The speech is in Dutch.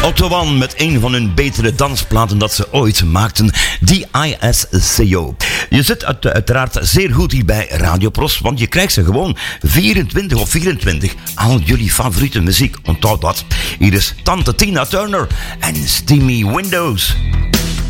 Otto One met een van hun betere dansplaten dat ze ooit maakten, DISCO. Je zit uiteraard zeer goed hier bij Radio Pros, want je krijgt ze gewoon 24 of 24. Al jullie favoriete muziek, onthoud dat. Hier is Tante Tina Turner en Steamy Windows.